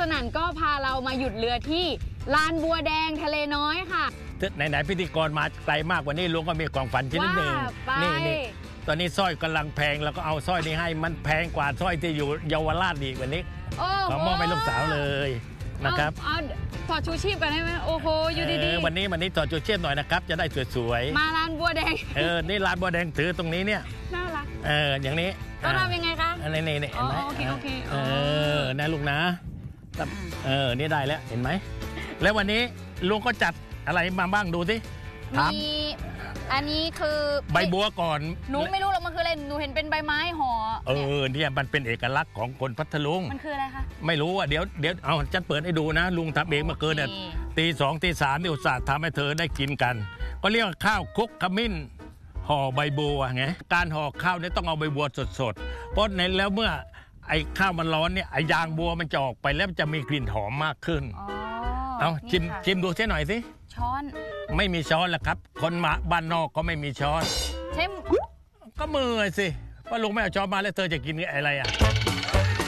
นั่นก็พาเรามาหยุดเรือที่ลานบัวแดงทะเลน้อยค่ะไหนพิธีกรมาไกลมากกว่านี้ลุงก็มีของฝันชิ้นหนึ่งนี่ตอนนี้สร้อยกำลังแพงแล้วก็เอาสร้อยนี้ให้มันแพงกว่าสร้อยที่อยู่เยาวราชอีกวันนี้ขอมอบให้ลูกสาวเลยนะครับถอดชูชีพกันได้ไหมโอ้โหอยู่ดีๆวันนี้ถอดชูชีพหน่อยนะครับจะได้สวยๆมาลานบัวแดงนี่ลานบัวแดงถือตรงนี้เนี่ยน่ารักอย่างนี้ต้องทำยังไงคะนี่เห็นไหมโอเคนะลูกนะนี่ได้แล้วเห็นไหมแล้ววันนี้ลุงก็จัดอะไรมาบ้างดูสิมีอันนี้คือใบบัวก่อนหนูไม่รู้หรอกมันคืออะไรหนูเห็นเป็นใบไม้ห่อเนี่ยมันเป็นเอกลักษณ์ของคนพัทลุงมันคืออะไรคะไม่รู้อ่ะเดี๋ยวเอาจะเปิดให้ดูนะลุงทำเองเมื่อคืนเนี่ยตี 2 ตี 3นี่อุตส่าห์ทำให้เธอได้กินกันก็เรียกว่าข้าวคลุกขมิ้นห่อใบบัวไงการห่อข้าวเนี่ยต้องเอาใบบัวสดๆเพราะในแล้วเมื่อไอ้ข้าวมันร้อนเนี่ยไอ้ยางบัวมันจะออกไปแล้วจะมีกลิ่นหอมมากขึ้นเอาชิมดูเสียหน่อยสิช้อนไม่มีช้อนแล้วครับคนมาบ้านนอกก็ไม่มีช้อนเช่มก็มือสิว่าลุงไม่เอาช้อนมาแล้วเธอจะกินอะไรอ่ะ